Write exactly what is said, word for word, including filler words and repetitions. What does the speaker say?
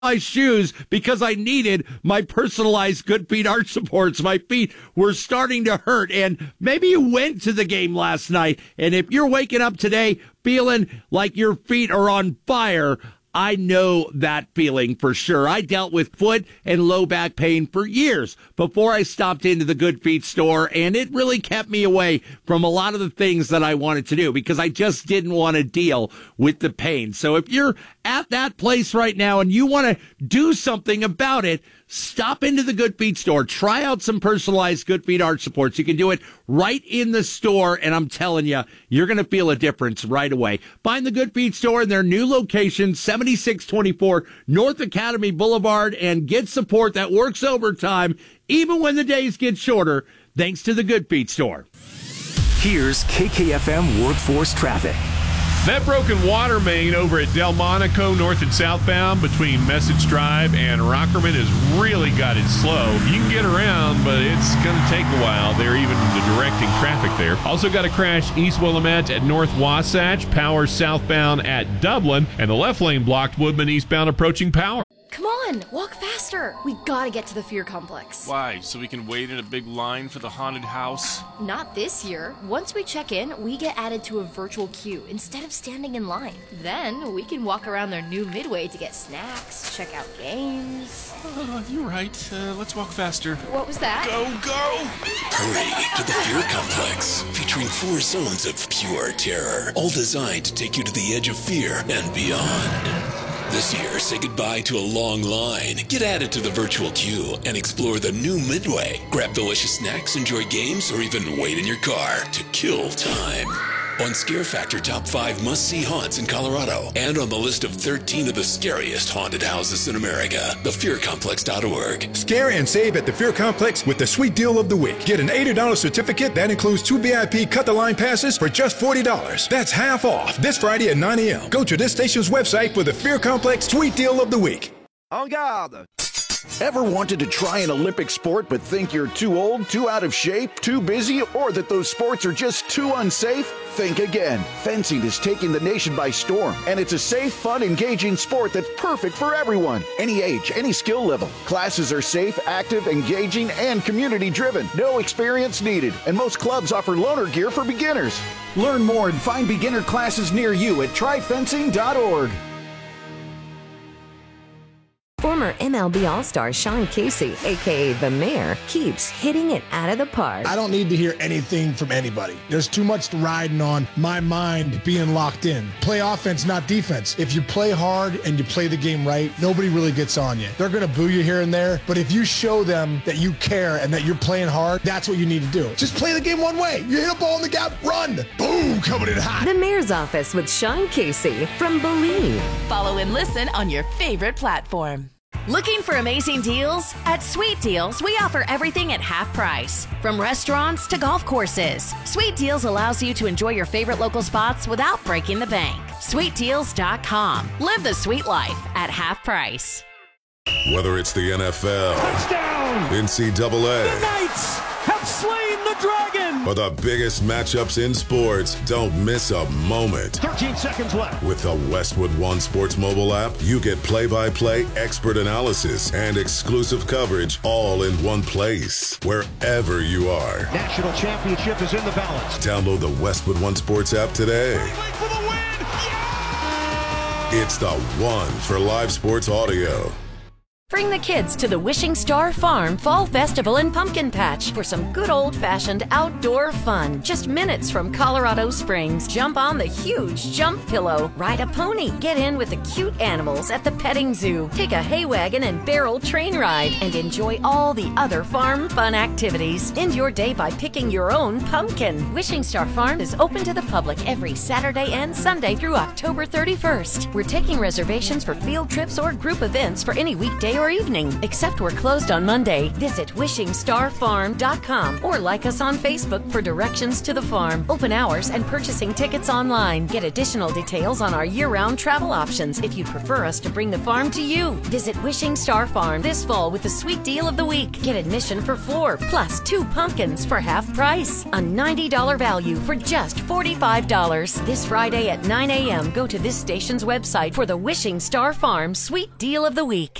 my shoes because I needed my personalized Good Feet arch supports. My feet were starting to hurt, and maybe you went to the game last night, and if you're waking up today feeling like your feet are on fire, I know that feeling for sure. I dealt with foot and low back pain for years before I stopped into the Good Feet store, and it really kept me away from a lot of the things that I wanted to do because I just didn't want to deal with the pain. So if you're at that place right now and you want to do something about it, stop into the Good Feet store. Try out some personalized Good Feet arch supports. You can do it right in the store, and I'm telling you, you're going to feel a difference right away. Find the Good Feet store in their new location, seventy-six twenty-four North Academy Boulevard, and get support that works overtime, even when the days get shorter, thanks to the Good Feet store. Here's K K F M Workforce Traffic. That broken water main over at Delmonico, north and southbound between Message Drive and Rockerman has really got it slow. You can get around, but it's going to take a while. They're even directing traffic there. Also got a crash East Willamette at North Wasatch, Power southbound at Dublin, and the left lane blocked Woodman eastbound approaching Power. Come on, walk faster. We gotta get to the Fear Complex. Why? So we can wait in a big line for the haunted house? Not this year. Once we check in, we get added to a virtual queue instead of standing in line. Then we can walk around their new Midway to get snacks, check out games. Uh, you're right. Uh, let's walk faster. What was that? Go, go! Hurry to the Fear Complex, featuring four zones of pure terror, all designed to take you to the edge of fear and beyond. This year, say goodbye to a long line. Get added to the virtual queue and explore the new Midway. Grab delicious snacks, enjoy games, or even wait in your car to kill time. On Scare Factor Top five Must-See Haunts in Colorado, and on the list of thirteen of the scariest haunted houses in America, the fear complex dot org. Scare and save at the Fear Complex with the sweet deal of the week. Get an eighty dollars certificate that includes two V I P cut-the-line passes for just forty dollars. That's half off this Friday at nine a.m. Go to this station's website for the Fear Complex sweet deal of the week. En garde! Ever wanted to try an Olympic sport but think you're too old, too out of shape, too busy, or that those sports are just too unsafe? Think again. Fencing is taking the nation by storm, and it's a safe, fun, engaging sport that's perfect for everyone. Any age, any skill level. Classes are safe, active, engaging, and community-driven. No experience needed, and most clubs offer loaner gear for beginners. Learn more and find beginner classes near you at try fencing dot org. Former M L B All-Star Sean Casey, a k a. The Mayor, keeps hitting it out of the park. I don't need to hear anything from anybody. There's too much riding on my mind being locked in. Play offense, not defense. If you play hard and you play the game right, nobody really gets on you. They're going to boo you here and there, but if you show them that you care and that you're playing hard, that's what you need to do. Just play the game one way. You hit a ball in the gap, run. Boom, coming in hot. The Mayor's Office with Sean Casey from Believe. Follow and listen on your favorite platform. Looking for amazing deals? At Sweet Deals, we offer everything at half price. From restaurants to golf courses, Sweet Deals allows you to enjoy your favorite local spots without breaking the bank. sweet deals dot com. Live the sweet life at half price. Whether it's the N F L, touchdown, N C double A, the Knights have slain the dragon, or the biggest matchups in sports, don't miss a moment. thirteen seconds left. With the Westwood One Sports mobile app, you get play-by-play, expert analysis, and exclusive coverage all in one place, wherever you are. National championship is in the balance. Download the Westwood One Sports app today. For the win. Yeah! It's the one for live sports audio. Bring the kids to the Wishing Star Farm Fall Festival and Pumpkin Patch for some good old-fashioned outdoor fun. Just minutes from Colorado Springs. Jump on the huge jump pillow. Ride a pony. Get in with the cute animals at the petting zoo. Take a hay wagon and barrel train ride. And enjoy all the other farm fun activities. End your day by picking your own pumpkin. Wishing Star Farm is open to the public every Saturday and Sunday through October thirty-first. We're taking reservations for field trips or group events for any weekday or evening. Except we're closed on Monday. Visit wishing star farm dot com or like us on Facebook for directions to the farm, open hours, and purchasing tickets online. Get additional details on our year-round travel options if you'd prefer us to bring the farm to you. Visit Wishing Star Farm this fall with the sweet deal of the week. Get admission for four plus two pumpkins for half price. A ninety dollars value for just forty-five dollars. This Friday at nine a.m. go to this station's website for the Wishing Star Farm sweet deal of the week.